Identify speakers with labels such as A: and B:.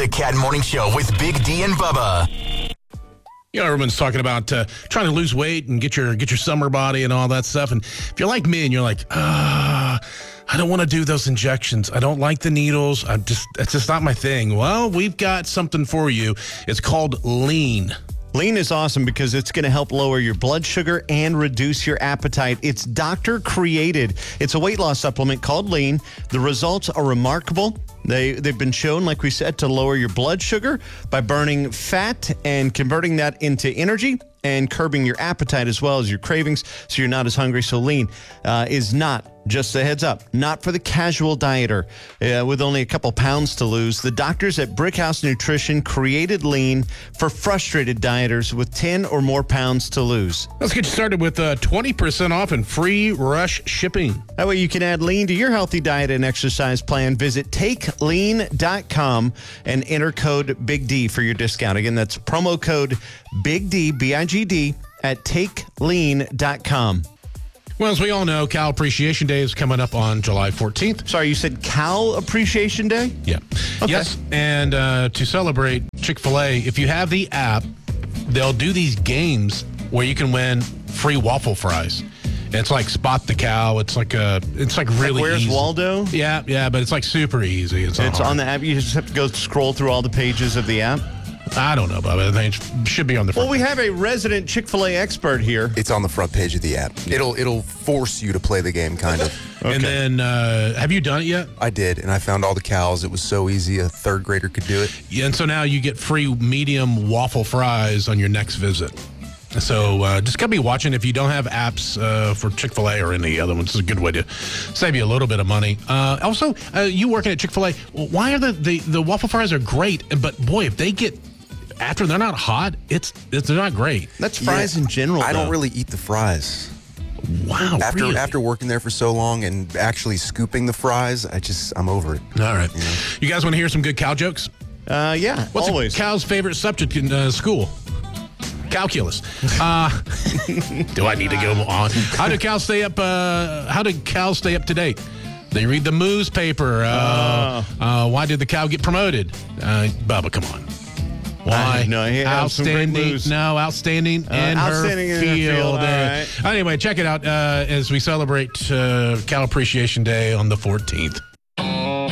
A: the Cat Morning Show with Big D and Bubba.
B: You know, everyone's talking about trying to lose weight and get your summer body and all that stuff. And if you're like me and you're like, I don't want to do those injections. I don't like the needles. It's just not my thing. Well, we've got something for you. It's called Lean.
C: Lean is awesome because it's going to help lower your blood sugar and reduce your appetite. It's doctor created. It's a weight loss supplement called Lean. The results are remarkable. They've been shown, like we said, to lower your blood sugar by burning fat and converting that into energy and curbing your appetite as well as your cravings so you're not as hungry. So Lean is not, just a heads up, not for the casual dieter with only a couple pounds to lose. The doctors at Brickhouse Nutrition created Lean for frustrated dieters with 10 or more pounds to lose.
B: Let's get you started with 20% off and free rush shipping.
C: That way you can add Lean to your healthy diet and exercise plan. Visit takelean.com and enter code Big D for your discount. Again, that's promo code Big D, B-I-G-D, at takelean.com.
B: Well, as we all know, Cow Appreciation Day is coming up on July 14th.
C: Sorry, you said Cow Appreciation Day?
B: Yeah.
C: Okay.
B: Yes, and to celebrate Chick-fil-A, if you have the app, they'll do these games where you can win free waffle fries. It's like Spot the Cow. It's like really
C: Where's
B: easy.
C: Waldo?
B: Yeah, but it's like super easy. It's
C: on the app. You just have to go scroll through all the pages of the app.
B: I don't know, Bob. I think it should be on the front.
C: Well, we have a resident Chick-fil-A expert here.
D: It's on the front page of the app. It'll force you to play the game, kind of.
B: Okay. And then, have you done it yet?
D: I did, and I found all the cows. It was so easy, a third grader could do it.
B: Yeah, and so now you get free medium waffle fries on your next visit. So just gotta be watching. If you don't have apps for Chick-fil-A or any other ones, it's a good way to save you a little bit of money. Also, you working at Chick-fil-A, why are the waffle fries are great, but boy, if they get after they're not hot, they're not great.
C: That's fries in general.
D: I don't really eat the fries.
B: Wow. Really?
D: After working there for so long and actually scooping the fries, I'm over it.
B: All right. You guys want to hear some good cow jokes?
C: Yeah,
B: What's
C: always.
B: a cow's favorite subject in school? Calculus. Do I need to go on? How do cows stay up to date? They read the Moose paper. Why did the cow get promoted? Bubba, come on. Why?
C: No, he has some great moves.
B: Outstanding in her field.
C: All right.
B: Anyway, check it out as we celebrate Cow Appreciation Day on the 14th.